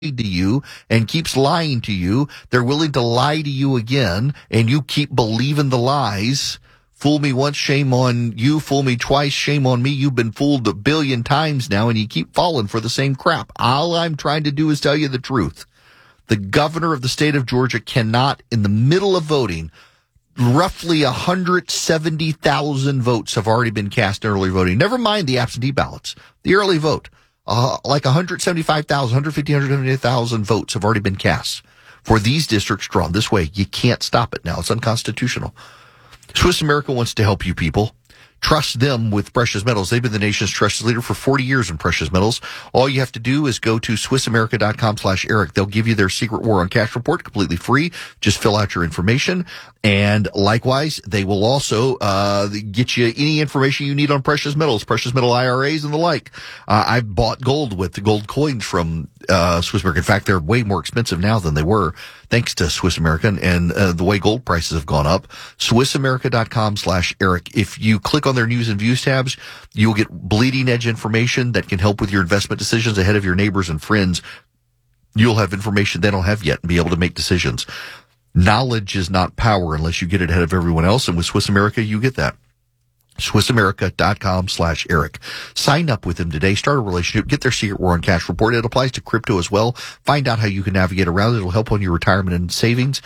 to you and keeps lying to you. They're willing to lie to you again, and you keep believing the lies. Fool me once, shame on you. Fool me twice, shame on me. You've been fooled 1 billion times now, and you keep falling for the same crap. All I'm trying to do is tell you the truth. The governor of the state of Georgia cannot, in the middle of voting, roughly 170,000 votes have already been cast in early voting. Never mind the absentee ballots, the early vote. Like 175,000, 150, 170,000 votes have already been cast for these districts drawn this way. You can't stop it now. It's unconstitutional. Swiss America wants to help you people. Trust them with precious metals. They've been the nation's trusted leader for 40 years in precious metals. All you have to do is go to SwissAmerica.com/Eric. They'll give you their secret war on cash report completely free. Just fill out your information. And likewise, they will also get you any information you need on precious metals, precious metal IRAs and the like. I've bought gold with the gold coins from Swiss America. In fact, they're way more expensive now than they were, thanks to Swiss American and the way gold prices have gone up. SwissAmerica.com/Eric. If you click on their news and views tabs, you'll get bleeding edge information that can help with your investment decisions ahead of your neighbors and friends. You'll have information they don't have yet and be able to make decisions. Knowledge is not power unless you get it ahead of everyone else. And with Swiss America, you get that. SwissAmerica.com/Eric. Sign up with them today. Start a relationship. Get their secret war on cash report. It applies to crypto as well. Find out how you can navigate around it. It'll help on your retirement and savings.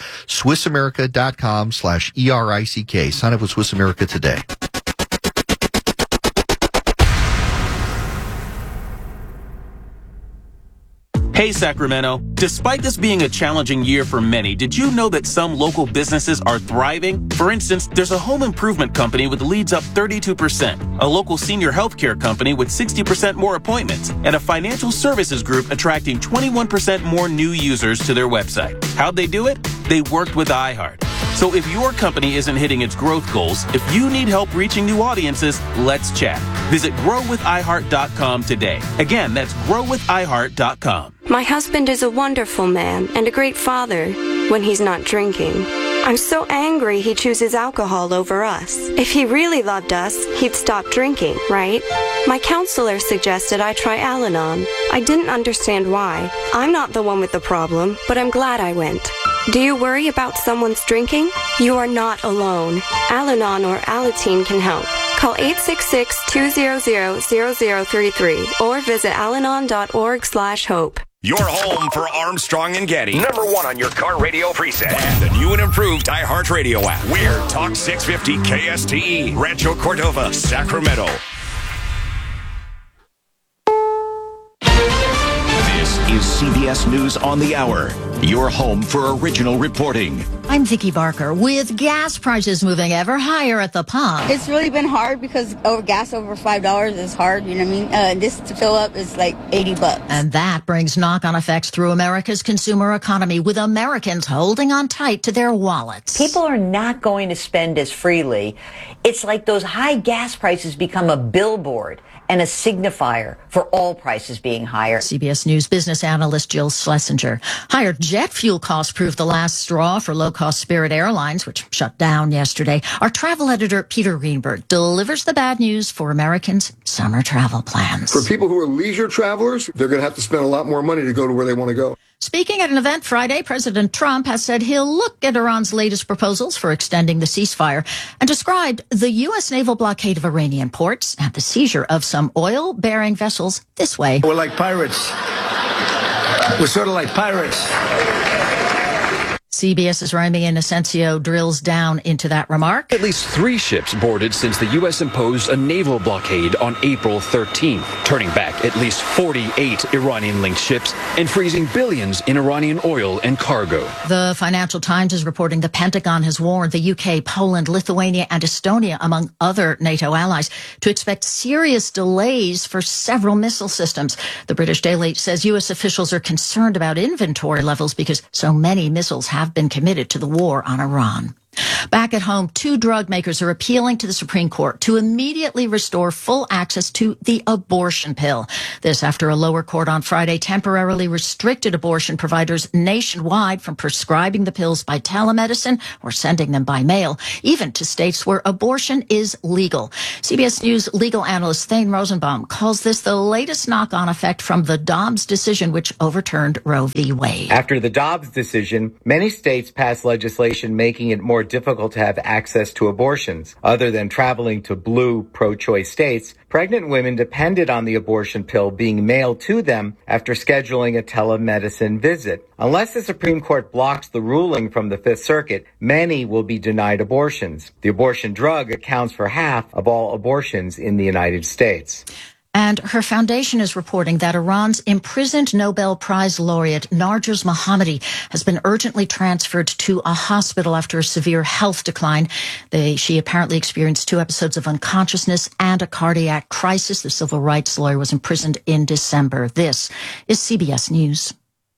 SwissAmerica.com/ERICK. Sign up with Swiss America today. Hey Sacramento, despite this being a challenging year for many, did you know that some local businesses are thriving? For instance, there's a home improvement company with leads up 32%, a local senior healthcare company with 60% more appointments, and a financial services group attracting 21% more new users to their website. How'd they do it? They worked with iHeart. So if your company isn't hitting its growth goals, if you need help reaching new audiences, let's chat. Visit growwithiheart.com today. Again, that's growwithiheart.com. My husband is a wonderful man and a great father when he's not drinking. I'm so angry he chooses alcohol over us. If he really loved us, he'd stop drinking, right? My counselor suggested I try Al-Anon. I didn't understand why. I'm not the one with the problem, but I'm glad I went. Do you worry about someone's drinking? You are not alone. Al-Anon or Alateen can help. Call 866-200-0033 or visit alanon.org/hope. Your home for Armstrong and Getty. #1 on your car radio preset. And the new and improved iHeartRadio app. We're Talk 650 KSTE, Rancho Cordova, Sacramento. This is CBS News on the Hour. Your home for original reporting. I'm Vicki Barker. With gas prices moving ever higher at the pump, it's really been hard because gas over $5 is hard. You know what I mean? This to fill up is like $80. And that brings knock-on effects through America's consumer economy, with Americans holding on tight to their wallets. People are not going to spend as freely. It's like those high gas prices become a billboard and a signifier for all prices being higher. CBS News business analyst Jill Schlesinger. Higher jet fuel costs proved the last straw for low-cost Spirit Airlines, which shut down yesterday. Our travel editor, Peter Greenberg, delivers the bad news for Americans' summer travel plans. For people who are leisure travelers, they're going to have to spend a lot more money to go to where they want to go. Speaking at an event Friday, President Trump has said he'll look at Iran's latest proposals for extending the ceasefire and described the U.S. naval blockade of Iranian ports and the seizure of some oil-bearing vessels this way. We're like pirates. We're sort of like pirates. CBS's Raimi Inocencio drills down into that remark. At least 3 ships boarded since the U.S. imposed a naval blockade on April 13th, turning back at least 48 Iranian-linked ships and freezing billions in Iranian oil and cargo. The Financial Times is reporting the Pentagon has warned the UK, Poland, Lithuania, and Estonia, among other NATO allies, to expect serious delays for several missile systems. The British Daily says U.S. officials are concerned about inventory levels because so many missiles have been committed to the war on Iran. Back at home, 2 drug makers are appealing to the Supreme Court to immediately restore full access to the abortion pill. This after a lower court on Friday temporarily restricted abortion providers nationwide from prescribing the pills by telemedicine or sending them by mail, even to states where abortion is legal. CBS News legal analyst Thane Rosenbaum calls this the latest knock-on effect from the Dobbs decision, which overturned Roe v. Wade. After the Dobbs decision, many states passed legislation making it more difficult to have access to abortions. Other than traveling to blue pro-choice states, pregnant women depended on the abortion pill being mailed to them after scheduling a telemedicine visit. Unless the Supreme Court blocks the ruling from the Fifth Circuit, many will be denied abortions. The abortion drug accounts for half of all abortions in the United States. And her foundation is reporting that Iran's imprisoned Nobel Prize laureate Narges Mohammadi has been urgently transferred to a hospital after a severe health decline. She apparently experienced 2 episodes of unconsciousness and a cardiac crisis. The civil rights lawyer was imprisoned in December. This is CBS News.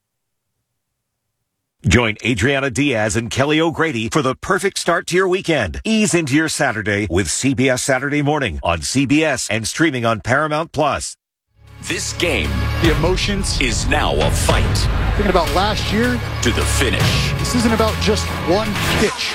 Join Adriana Diaz and Kelly O'Grady for the perfect start to your weekend. Ease into your Saturday with CBS Saturday Morning on CBS and streaming on Paramount+. This game, the emotions, is now a fight. Thinking about last year, to the finish. This isn't about just one pitch.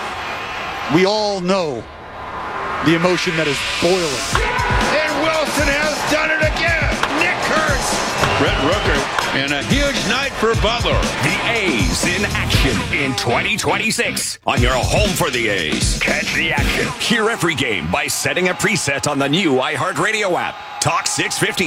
We all know the emotion that is boiling. And Wilson has done it again. Nick Hurst. Brett Rooker, and a huge night for Butler. The A's in action in 2026 on your home for the A's. Catch the action. Hear every game by setting a preset on the new iHeartRadio app. Talk 650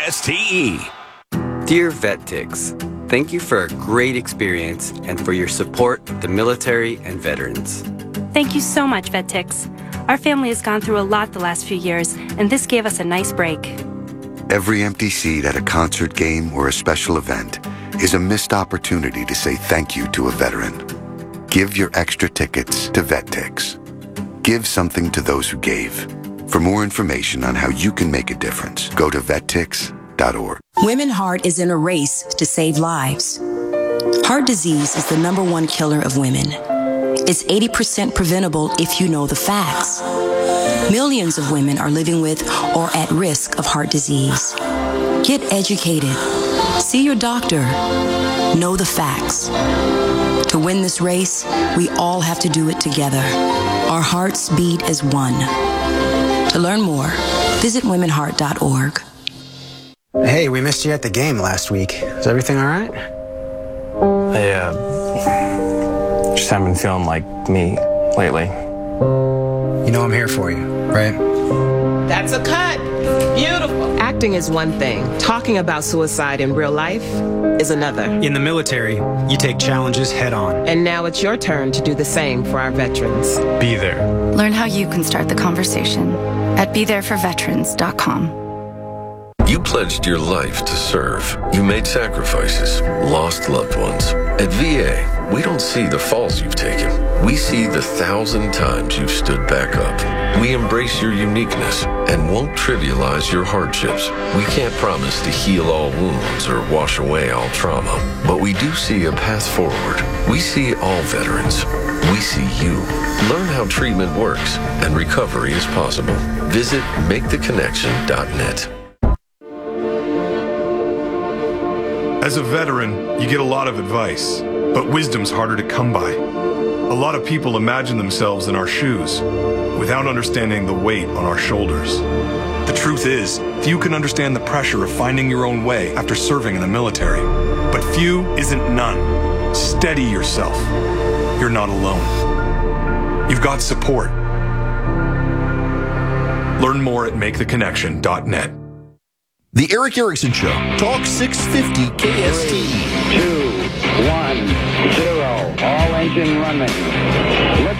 KSTE. Dear VetTix, thank you for a great experience and for your support of the military and veterans. Thank you so much, VetTix. Our family has gone through a lot the last few years, and this gave us a nice break. Every empty seat at a concert game or a special event is a missed opportunity to say thank you to a veteran. Give your extra tickets to VetTix. Give something to those who gave. For more information on how you can make a difference, go to vettix.org. Women Heart is in a race to save lives. Heart disease is the #1 killer of women. It's 80% preventable if you know the facts. Millions of women are living with or at risk of heart disease. Get educated. See your doctor. Know the facts. To win this race, we all have to do it together. Our hearts beat as one. To learn more, visit womenheart.org. Hey, we missed you at the game last week. Is everything all right? I just haven't been feeling like me lately. You know I'm here for you, right? That's a cut. Beautiful. Acting is one thing. Talking about suicide in real life is another. In the military, you take challenges head on. And now it's your turn to do the same for our veterans. Be there. Learn how you can start the conversation at BeThereForVeterans.com. You pledged your life to serve. You made sacrifices, lost loved ones. At VA, we don't see the falls you've taken. We see the 1,000 times you've stood back up. We embrace your uniqueness and won't trivialize your hardships. We can't promise to heal all wounds or wash away all trauma, but we do see a path forward. We see all veterans. We see you. Learn how treatment works and recovery is possible. Visit MakeTheConnection.net. As a veteran, you get a lot of advice, but wisdom's harder to come by. A lot of people imagine themselves in our shoes without understanding the weight on our shoulders. The truth is, few can understand the pressure of finding your own way after serving in the military. But few isn't none. Steady yourself. You're not alone. You've got support. Learn more at MakeTheConnection.net. The Eric Erickson Show. Talk 650 KSTE. 3, 2, 1, 0. All engine running.